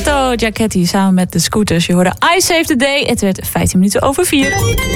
Roberto Giachetti samen met de Scooters. Je hoorde I Save the Day. Het werd 15 minuten over 4.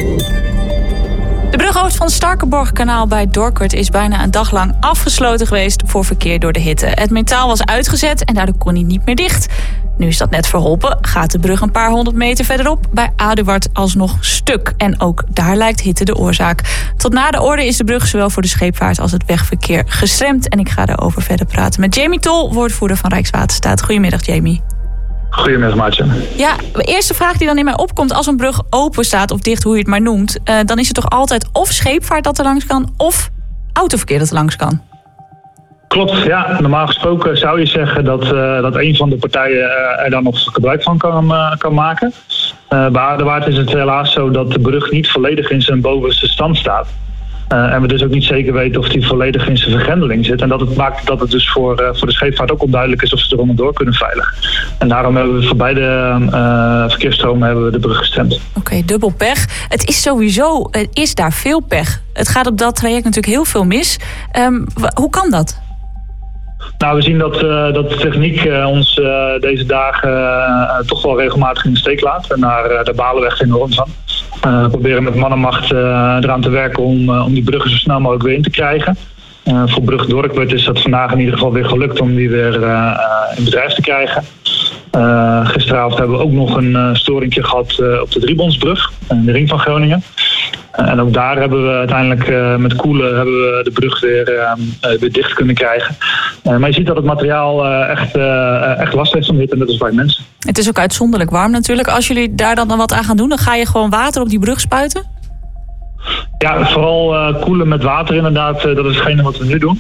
De brug over van Starkenborghkanaal bij Dorkwerd is bijna een dag lang afgesloten geweest voor verkeer door de hitte. Het metaal was uitgezet en daardoor kon hij niet meer dicht. Nu is dat net verholpen, gaat de brug een paar 100 meter verderop bij Aduard alsnog stuk. En ook daar lijkt hitte de oorzaak. Tot na de orde is de brug zowel voor de scheepvaart als het wegverkeer gestremd. En ik ga daarover verder praten met Jamie Tol, woordvoerder van Rijkswaterstaat. Goedemiddag, Jamie. Goedemiddag, Maartje. Ja, de eerste vraag die dan in mij opkomt als een brug open staat of dicht, hoe je het maar noemt, dan is het toch altijd of scheepvaart dat er langs kan of autoverkeer dat er langs kan? Klopt, ja. Normaal gesproken zou je zeggen dat een van de partijen er dan nog gebruik van kan maken. Bij Aduard is het helaas zo dat de brug niet volledig in zijn bovenste stand staat. En we dus ook niet zeker weten of die volledig in zijn vergrendeling zit. En dat het maakt dat het dus voor de scheepvaart ook onduidelijk is of ze er onderdoor kunnen veiligen. En daarom hebben we voor beide verkeersstromen de brug gestemd. Oké, dubbel pech. Het is sowieso, is daar veel pech. Het gaat op dat traject natuurlijk heel veel mis. Hoe kan dat? Nou, we zien dat de techniek ons deze dagen toch wel regelmatig in de steek laat. En daar balen we echt enorm van. We proberen met man en macht eraan te werken om die bruggen zo snel mogelijk weer in te krijgen. Voor brug Dorkwerd is dat vandaag in ieder geval weer gelukt om die weer in bedrijf te krijgen. Gisteravond hebben we ook nog een storingje gehad op de Driebondsbrug, de ring van Groningen. En ook daar hebben we uiteindelijk met koelen de brug weer dicht kunnen krijgen. Maar je ziet dat het materiaal echt last heeft van dit en dat is bij mensen. Het is ook uitzonderlijk warm natuurlijk. Als jullie daar dan wat aan gaan doen, dan ga je gewoon water op die brug spuiten? Ja, vooral koelen met water inderdaad. Dat is hetgene wat we nu doen.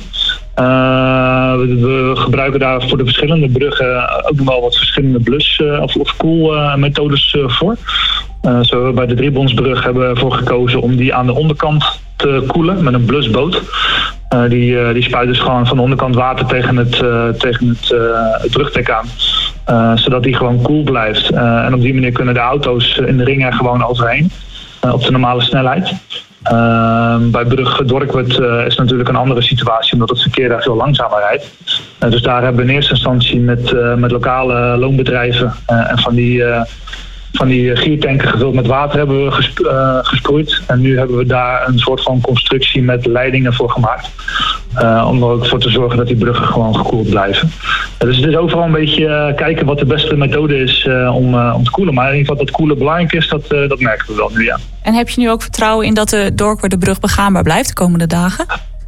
We gebruiken daar voor de verschillende bruggen ook nog wel wat verschillende blus- of koelmethodes voor. Zo bij de Driebondsbrug hebben we ervoor gekozen om die aan de onderkant te koelen met een blusboot. Die spuit dus gewoon van de onderkant water tegen het brugdek aan. Zodat die gewoon koel blijft. En op die manier kunnen de auto's in de ring er gewoon overheen. Op de normale snelheid. Bij brug Dorkwerd is natuurlijk een andere situatie, omdat het verkeer daar veel langzamer rijdt. Dus daar hebben we in eerste instantie met lokale loonbedrijven en van die giertanken gevuld met water hebben we gesproeid. En nu hebben we daar een soort van constructie met leidingen voor gemaakt. Om er ook voor te zorgen dat die bruggen gewoon gekoeld blijven. Dus het is overal een beetje kijken wat de beste methode is om te koelen. Maar in ieder geval dat koelen belangrijk is, dat merken we wel nu, ja. En heb je nu ook vertrouwen in dat de Dorkwerderbrug begaanbaar blijft de komende dagen?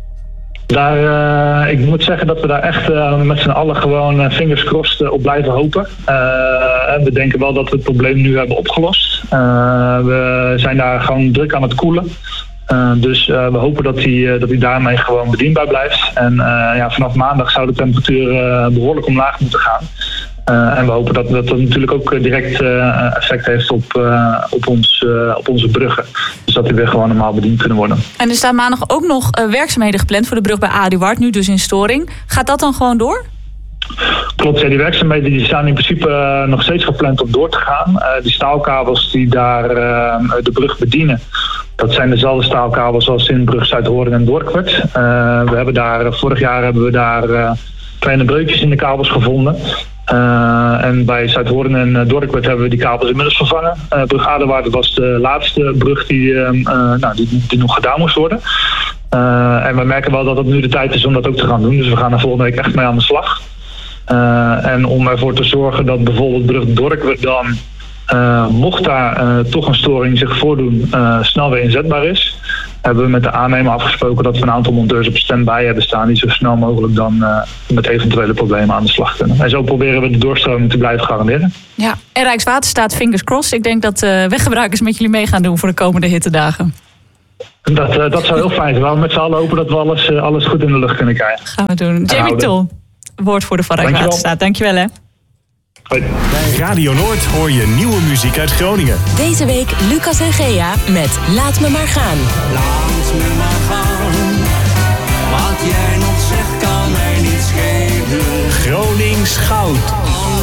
Ik moet zeggen dat we daar echt met z'n allen gewoon fingers crossed op blijven hopen. We denken wel dat we het probleem nu hebben opgelost. We zijn daar gewoon druk aan het koelen. Dus we hopen dat hij daarmee gewoon bedienbaar blijft. En vanaf maandag zou de temperatuur behoorlijk omlaag moeten gaan. En we hopen dat natuurlijk ook direct effect heeft op onze bruggen. Dus dat die weer gewoon normaal bediend kunnen worden. En er staan maandag ook nog werkzaamheden gepland voor de brug bij Aduard, nu dus in storing. Gaat dat dan gewoon door? Klopt, ja, die werkzaamheden die staan in principe nog steeds gepland om door te gaan. Die staalkabels die daar de brug bedienen, dat zijn dezelfde staalkabels als in brug Zuidhoorn en Dorkwerd. Vorig jaar hebben we daar kleine breukjes in de kabels gevonden. En bij Zuidhoorn en Dorkwerd hebben we die kabels inmiddels vervangen. Brug Aduard was de laatste brug die nog gedaan moest worden. En we merken wel dat het nu de tijd is om dat ook te gaan doen. Dus we gaan er volgende week echt mee aan de slag. En om ervoor te zorgen dat bijvoorbeeld brug Dorkwerd dan, mocht daar toch een storing zich voordoen, snel weer inzetbaar is, hebben we met de aannemer afgesproken dat we een aantal monteurs op standby hebben staan die zo snel mogelijk dan met eventuele problemen aan de slag kunnen. En zo proberen we de doorstroming te blijven garanderen. Ja, en Rijkswaterstaat fingers crossed. Ik denk dat weggebruikers met jullie mee gaan doen voor de komende hittedagen. Dat zou heel fijn zijn. We met z'n allen hopen dat we alles goed in de lucht kunnen krijgen. Gaan we doen. Jamie Tol, woordvoerder van Rijkswaterstaat. Dankjewel hè. Hoi. Bij Radio Noord hoor je nieuwe muziek uit Groningen. Deze week Lucas en Gea met Laat me maar gaan. Laat me maar gaan. Wat jij nog zegt kan mij niet schelen. Gronings goud.